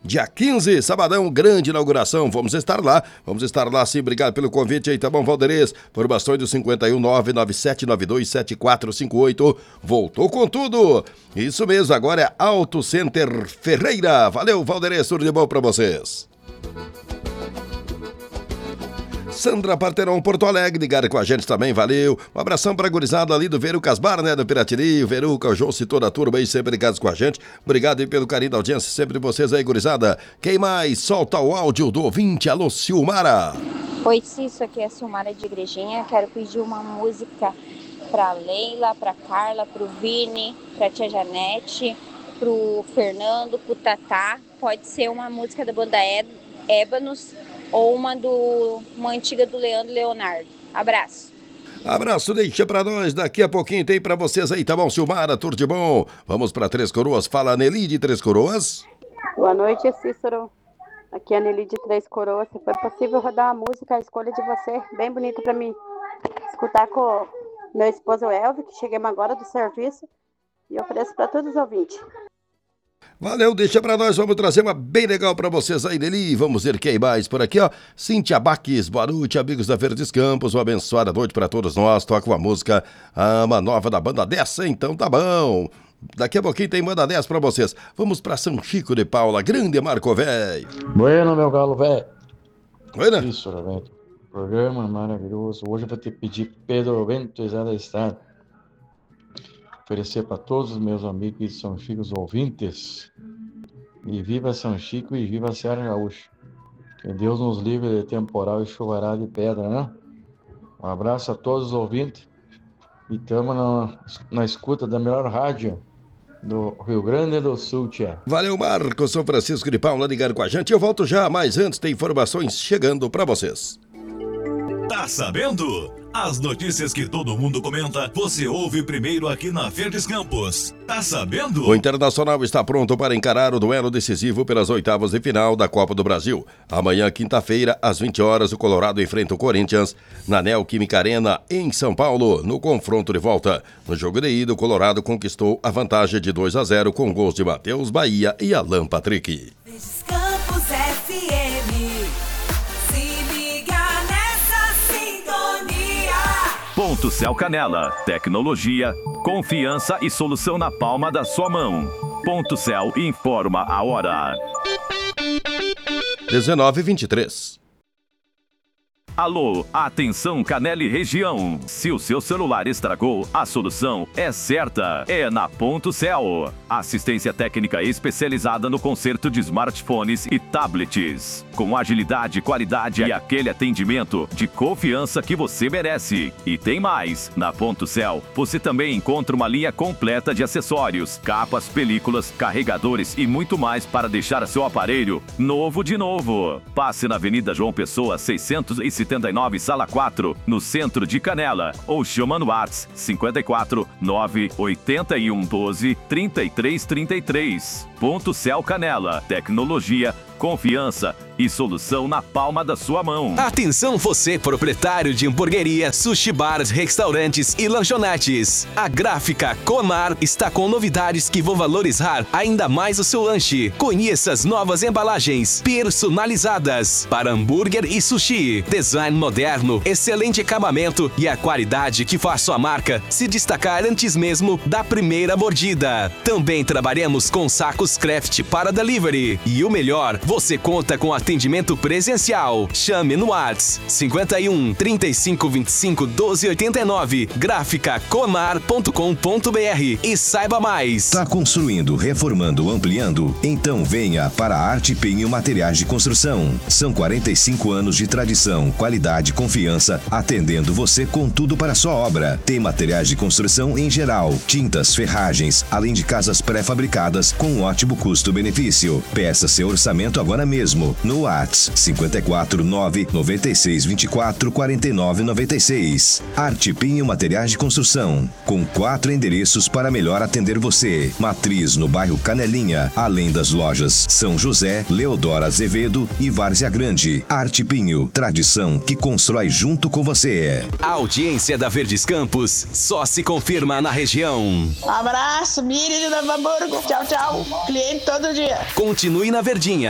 dia 15, sabadão, grande inauguração. Vamos estar lá sim. Obrigado pelo convite aí, tá bom, Valderez? Informações do 51997927458. Voltou com tudo. Isso mesmo, agora é Auto Center Ferreira. Valeu, Valderez, tudo de bom pra vocês. Sandra Parteron, Porto Alegre, ligada com a gente também, valeu. Um abração pra gurizada ali do Verucas Bar, né, do Piratini, o Veruca, o João, toda a turma aí, sempre ligados com a gente. Obrigado aí pelo carinho da audiência, sempre de vocês aí, gurizada. Quem mais? Solta o áudio do ouvinte, alô, Silmara. Oi, Cício, aqui é a Silmara de Igrejinha, quero pedir uma música pra Leila, pra Carla, pro Vini, pra tia Janete, pro Fernando, pro Tatá. Pode ser uma música da banda Ébanos, ou uma antiga do Leandro Leonardo. Abraço. Abraço, deixa pra nós, daqui a pouquinho tem pra vocês aí, tá bom, Silmara, tudo de bom? Vamos pra Três Coroas, fala Nelly de Três Coroas. Boa noite, Cícero. Aqui é a Nelly de Três Coroas. Se for possível rodar uma música, a escolha de você, bem bonita pra mim escutar com meu esposo Elvio, que chegamos agora do serviço, e ofereço pra todos os ouvintes. Valeu, deixa pra nós, vamos trazer uma bem legal pra vocês aí, Nelly. Vamos ver quem mais por aqui, ó. Cíntia Baques, boa noite, amigos da Verdes Campos, uma abençoada noite pra todos nós. Toca uma música, uma nova da banda 10, então tá bom. Daqui a pouquinho tem banda 10 pra vocês. Vamos pra São Chico de Paula, grande Marco Velho. Bueno, meu galo velho. Oi, né? Isso, velho. Programa maravilhoso. Hoje eu vou te pedir Pedro Bento Zé da Estrada. Oferecer para todos os meus amigos de São Chico, os ouvintes. E viva São Chico e viva a Serra Gaúcha. Que Deus nos livre de temporal e chuvarada de pedra, né? Um abraço a todos os ouvintes. E estamos na escuta da melhor rádio do Rio Grande do Sul, tia. Valeu, Marcos. São Francisco de Paula ligando com a gente. Eu volto já, mas antes tem informações chegando para vocês. Tá sabendo? As notícias que todo mundo comenta, você ouve primeiro aqui na Verdes Campos. Tá sabendo? O Internacional está pronto para encarar o duelo decisivo pelas oitavas de final da Copa do Brasil. Amanhã, quinta-feira, às 20 horas, o Colorado enfrenta o Corinthians na Neoquímica Arena, em São Paulo, no confronto de volta. No jogo de ida, o Colorado conquistou a vantagem de 2-0 com gols de Matheus Bahia e Alan Patrick. Verdes Campos FM. Ponto Céu Canela, tecnologia, confiança e solução na palma da sua mão. Ponto Céu informa a hora. 19h23. Alô, atenção Canela e região. Se o seu celular estragou, a solução é certa. É na Ponto Céu. Assistência técnica especializada no conserto de smartphones e tablets. Com agilidade, qualidade e aquele atendimento de confiança que você merece. E tem mais. Na Ponto Céu, você também encontra uma linha completa de acessórios, capas, películas, carregadores e muito mais para deixar seu aparelho novo de novo. Passe na Avenida João Pessoa, 679, Sala 4, no centro de Canela. Ou chama no WhatsApp 54 981 12 33 33. Ponto Céu Canela. Tecnologia, confiança e solução na palma da sua mão. Atenção você, proprietário de hamburgueria, sushi bars, restaurantes e lanchonetes. A Gráfica Comar está com novidades que vão valorizar ainda mais o seu lanche. Conheça as novas embalagens personalizadas para hambúrguer e sushi. Design moderno, excelente acabamento e a qualidade que faz sua marca se destacar antes mesmo da primeira mordida. Também trabalhamos com sacos craft para delivery. E o melhor, você conta com atendimento presencial. Chame no WhatsApp 51 35 25 12 89, graficacomar.com.br e saiba mais. Tá construindo, reformando, ampliando? Então venha para a Arte Pinho Materiais de Construção. São 45 anos de tradição, qualidade, confiança, atendendo você com tudo para a sua obra. Tem materiais de construção em geral, tintas, ferragens, além de casas pré-fabricadas com ótimo custo-benefício. Peça seu orçamento agora mesmo no WhatsApp 54 9 96 24 49 96. Arte Pinho Materiais de Construção, com 4 endereços para melhor atender você. Matriz no bairro Canelinha, além das lojas São José, Leodoro Azevedo e Várzea Grande. Arte Pinho, tradição que constrói junto com você. A audiência da Verdes Campos só se confirma na região. Abraço, Miri de Novo Hamburgo. Tchau, tchau. Cliente todo dia. Continue na Verdinha.